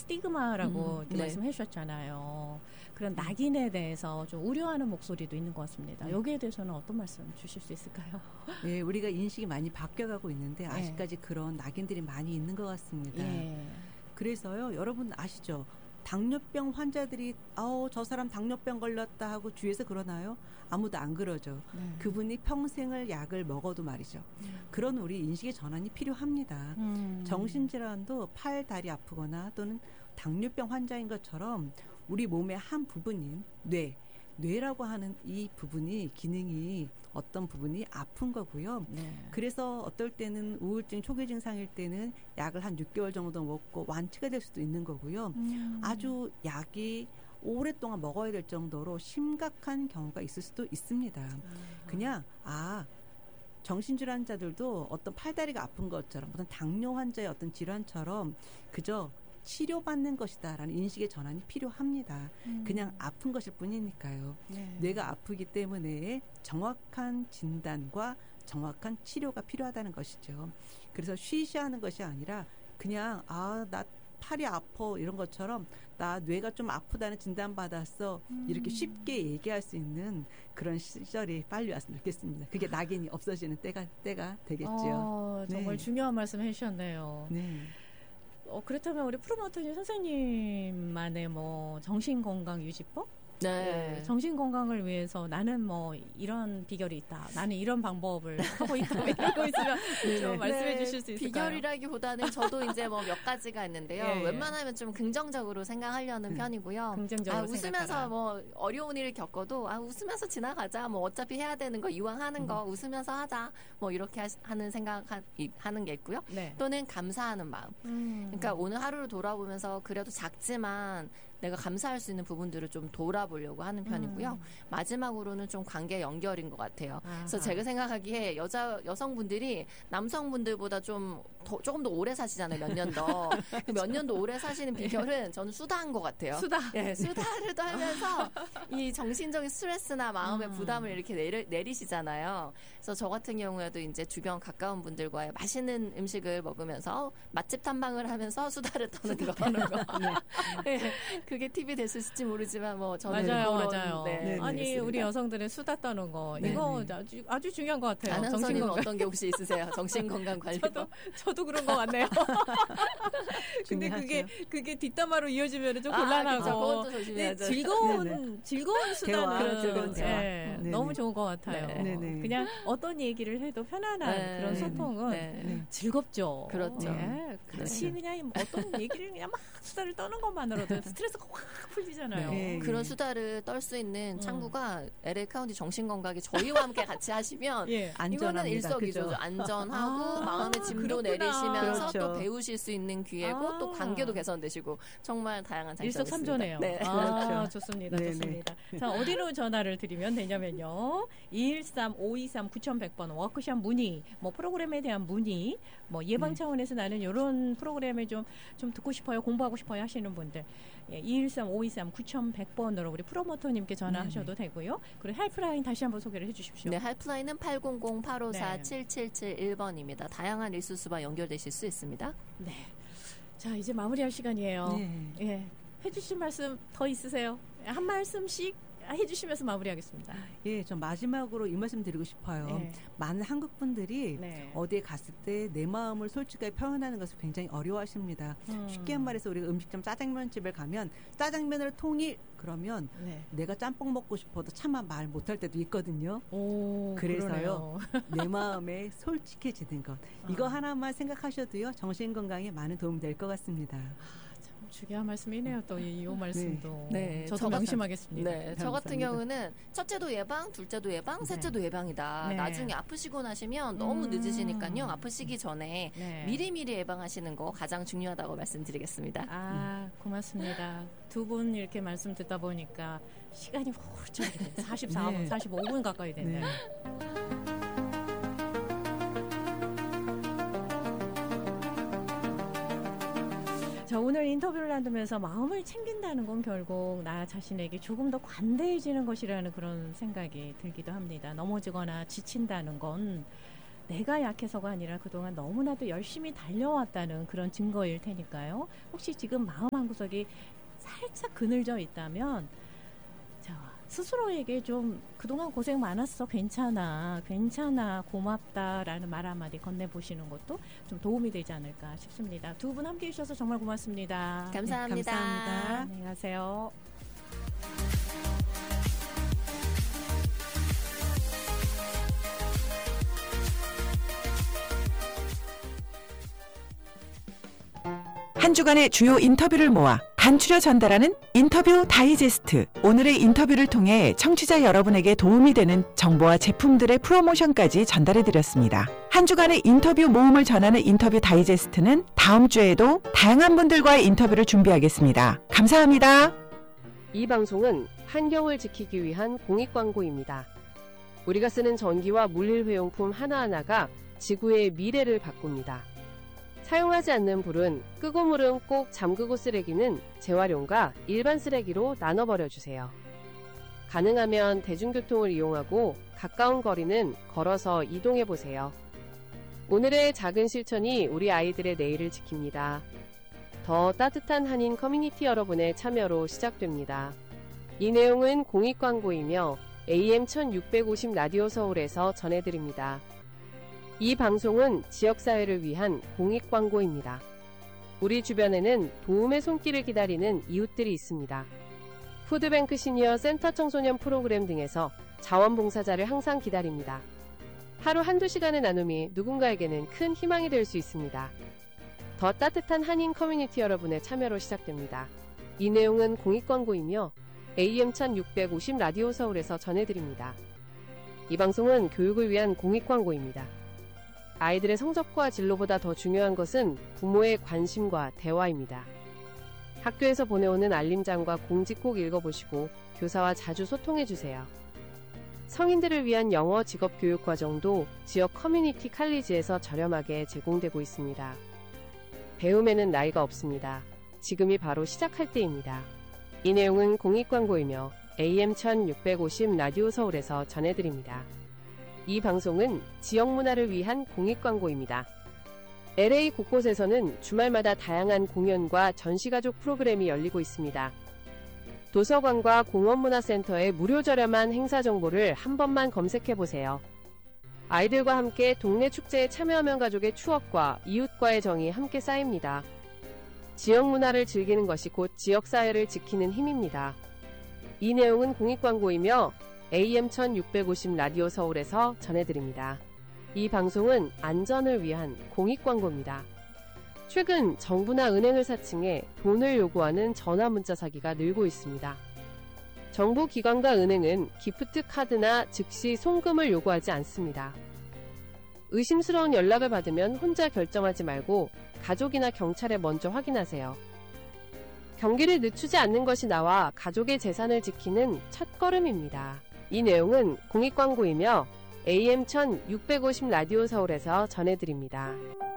스티그마라고 말씀해 주셨잖아요. 그런 낙인에 대해서 좀 우려하는 목소리도 있는 것 같습니다. 여기에 대해서는 어떤 말씀 주실 수 있을까요? 네, 우리가 인식이 많이 바뀌어가고 있는데 아직까지 그런 낙인들이 많이 있는 것 같습니다. 그래서요, 여러분 아시죠? 당뇨병 환자들이 저 사람 당뇨병 걸렸다 하고 주위에서 그러나요? 아무도 안 그러죠. 그분이 평생을 약을 먹어도 말이죠. 그런 우리 인식의 전환이 필요합니다. 정신질환도 팔, 다리 아프거나 또는 당뇨병 환자인 것처럼 우리 몸의 한 부분인 뇌라고 하는 이 부분이 기능이 어떤 부분이 아픈 거고요. 그래서 어떨 때는 우울증 초기 증상일 때는 약을 한 6개월 정도 먹고 완치가 될 수도 있는 거고요. 아주 약이 오랫동안 먹어야 될 정도로 심각한 경우가 있을 수도 있습니다. 그냥 정신질환자들도 어떤 팔다리가 아픈 것처럼 어떤 당뇨 환자의 어떤 질환처럼 그저 치료받는 것이다라는 인식의 전환이 필요합니다. 그냥 아픈 것일 뿐이니까요. 뇌가 아프기 때문에 정확한 진단과 정확한 치료가 필요하다는 것이죠. 그래서 쉬쉬하는 것이 아니라 그냥 나 팔이 아파 이런 것처럼 나 뇌가 좀 아프다는 진단받았어 이렇게 쉽게 얘기할 수 있는 그런 시절이 빨리 왔으면 좋겠습니다. 그게 낙인이 없어지는 때가 되겠죠. 정말 중요한 말씀 해주셨네요. 그렇다면 우리 프로모터님 선생님만의 정신건강유지법? 네. 정신건강을 위해서 나는 이런 비결이 있다. 나는 이런 방법을 하고 있다. 이러고 있으면 좀 말씀해 주실 수 있을까요? 비결이라기보다는 저도 이제 몇 가지가 있는데요. 웬만하면 좀 긍정적으로 생각하려는 편이고요. 긍정적으로 웃으면서 생각하라. 어려운 일을 겪어도 웃으면서 지나가자. 어차피 해야 되는 거 이왕 하는 거 웃으면서 하자. 이렇게 하는 생각하는 게 있고요. 또는 감사하는 마음. 그러니까 오늘 하루를 돌아보면서 그래도 작지만 내가 감사할 수 있는 부분들을 좀 돌아보려고 하는 편이고요. 마지막으로는 좀 관계 연결인 것 같아요. 그래서 제가 생각하기에 여성분들이 남성분들보다 조금 더 오래 사시잖아요. 몇 년 더. 몇 년 더 오래 사시는 비결은 저는 수다인 것 같아요. 수다를 떨면서 이 정신적인 스트레스나 마음의 부담을 이렇게 내리시잖아요. 그래서 저 같은 경우에도 이제 주변 가까운 분들과의 맛있는 음식을 먹으면서 맛집 탐방을 하면서 수다를 떠는 거. 그게 팁이 됐을지 모르지만 저는 맞아요. 아니 우리 여성들의 수다 떠는 거 이거 아주 중요한 것 같아요. 아나운서님은 어떤 게 혹시 있으세요? 정신건강 관리. 저도 그런 것 같네요. 근데 그게 뒷담화로 이어지면 좀 곤란하고. 그것도 조심해야죠. 즐거운 수다는 그렇죠. 너무 좋은 것 같아요. 그냥 어떤 얘기를 해도 편안한 그런 소통은 즐겁죠. 그렇죠. 같이 그냥 어떤 얘기를 그냥 막 수다를 떠는 것만으로도 스트레스가 확 풀리잖아요. 그런 수다를 떨 수 있는 창구가 LA 카운티 정신건강이 저희와 함께 같이 하시면 이거는 일석이조죠. 안전하고 마음의 짐도 내리시면서 또 배우실 수 있는 기회고 또 관계도 개선되시고 정말 다양한 장점이 일석삼조네요. 있습니다. 좋습니다. 좋습니다. 자, 어디로 전화를 드리면 되냐면요. 213-523-9100번 워크숍 문의, 프로그램에 대한 문의, 예방 차원에서 나는 이런 프로그램을 좀 듣고 싶어요, 공부하고 싶어요 하시는 분들 213-523-9100번으로 우리 프로모터님께 전화하셔도 되고요. 그리고 헬프라인 다시 한번 소개를 해주십시오. 네, 헬프라인은 800-854-7771번입니다. 다양한 리소스와 연결되실 수 있습니다. 네. 자, 이제 마무리할 시간이에요. 해주실 말씀 더 있으세요? 한 말씀씩 해주시면서 마무리하겠습니다. 전 마지막으로 이 말씀 드리고 싶어요. 많은 한국 분들이 어디에 갔을 때 내 마음을 솔직하게 표현하는 것을 굉장히 어려워하십니다. 쉽게 말해서 우리가 음식점 짜장면집을 가면 짜장면을 통일 그러면 내가 짬뽕 먹고 싶어도 차마 말 못할 때도 있거든요. 그래서요. 내 마음에 솔직해지는 것. 이거 하나만 생각하셔도요. 정신건강에 많은 도움이 될 것 같습니다. 중요한 말씀이네요. 또 이 말씀도. 저도 명심하겠습니다. 저 같은 경우는 첫째도 예방, 둘째도 예방, 셋째도 예방이다. 나중에 아프시고 나시면 너무 늦으시니까요. 아프시기 전에 미리미리 예방하시는 거 가장 중요하다고 말씀드리겠습니다. 고맙습니다. 두 분 이렇게 말씀 듣다 보니까 시간이 훌쩍 44분, 45분 가까이 됐네요. 자, 오늘 인터뷰를 나누면서 마음을 챙긴다는 건 결국 나 자신에게 조금 더 관대해지는 것이라는 그런 생각이 들기도 합니다. 넘어지거나 지친다는 건 내가 약해서가 아니라 그동안 너무나도 열심히 달려왔다는 그런 증거일 테니까요. 혹시 지금 마음 한구석이 살짝 그늘져 있다면 스스로에게 좀 그동안 고생 많았어, 괜찮아, 고맙다라는 말 한마디 건네보시는 것도 좀 도움이 되지 않을까 싶습니다. 두 분 함께해 주셔서 정말 고맙습니다. 감사합니다. 네, 감사합니다. 안녕히 가세요. 한 주간의 주요 인터뷰를 모아 간추려 전달하는 인터뷰 다이제스트. 오늘의 인터뷰를 통해 청취자 여러분에게 도움이 되는 정보와 제품들의 프로모션까지 전달해드렸습니다. 한 주간의 인터뷰 모음을 전하는 인터뷰 다이제스트는 다음 주에도 다양한 분들과의 인터뷰를 준비하겠습니다. 감사합니다. 이 방송은 환경을 지키기 위한 공익광고입니다. 우리가 쓰는 전기와 물일회용품 하나하나가 지구의 미래를 바꿉니다. 사용하지 않는 불은 끄고 물은 꼭 잠그고 쓰레기는 재활용과 일반 쓰레기로 나눠버려주세요. 가능하면 대중교통을 이용하고 가까운 거리는 걸어서 이동해보세요. 오늘의 작은 실천이 우리 아이들의 내일을 지킵니다. 더 따뜻한 한인 커뮤니티 여러분의 참여로 시작됩니다. 이 내용은 공익광고이며 AM 1650 라디오 서울에서 전해드립니다. 이 방송은 지역사회를 위한 공익광고입니다. 우리 주변에는 도움의 손길을 기다리는 이웃들이 있습니다. 푸드뱅크 시니어 센터 청소년 프로그램 등에서 자원봉사자를 항상 기다립니다. 하루 한두 시간의 나눔이 누군가에게는 큰 희망이 될 수 있습니다. 더 따뜻한 한인 커뮤니티 여러분의 참여로 시작됩니다. 이 내용은 공익광고이며 AM 1650 라디오 서울에서 전해드립니다. 이 방송은 교육을 위한 공익광고입니다. 아이들의 성적과 진로보다 더 중요한 것은 부모의 관심과 대화입니다. 학교에서 보내오는 알림장과 공지 꼭 읽어보시고 교사와 자주 소통해주세요. 성인들을 위한 영어 직업교육 과정도 지역 커뮤니티 칼리지에서 저렴하게 제공되고 있습니다. 배움에는 나이가 없습니다. 지금이 바로 시작할 때입니다. 이 내용은 공익광고이며 AM 1650 라디오 서울에서 전해드립니다. 이 방송은 지역 문화를 위한 공익광고입니다. LA 곳곳에서는 주말마다 다양한 공연과 전시가족 프로그램이 열리고 있습니다. 도서관과 공원문화센터의 무료 저렴한 행사 정보를 한 번만 검색해보세요. 아이들과 함께 동네 축제에 참여하면 가족의 추억과 이웃과의 정이 함께 쌓입니다. 지역 문화를 즐기는 것이 곧 지역사회를 지키는 힘입니다. 이 내용은 공익광고이며 AM 1650 라디오 서울에서 전해드립니다. 이 방송은 안전을 위한 공익광고입니다. 최근 정부나 은행을 사칭해 돈을 요구하는 전화문자 사기가 늘고 있습니다. 정부 기관과 은행은 기프트 카드나 즉시 송금을 요구하지 않습니다. 의심스러운 연락을 받으면 혼자 결정하지 말고 가족이나 경찰에 먼저 확인하세요. 경기를 늦추지 않는 것이 나와 가족의 재산을 지키는 첫걸음입니다. 이 내용은 공익광고이며 AM 1650 라디오 서울에서 전해드립니다.